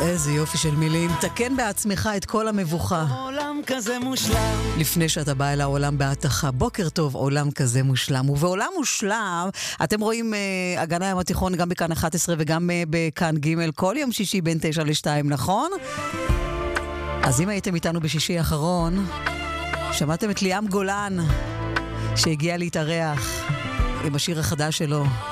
איזה יופי של מילים. תקן בעצמך את כל המבוכה. עולם כזה מושלם. לפני שאתה בא אל העולם בהתחה. בוקר טוב, עולם כזה מושלם. ובעולם מושלם, אתם רואים הגנה ים התיכון גם בכאן 11 וגם בכאן ג' כל יום שישי בין 9 ל-2, נכון? אז אם הייתם איתנו בשישי האחרון, שמעתם את ליאם גולן שהגיע להתארח עם השיר החדש שלו.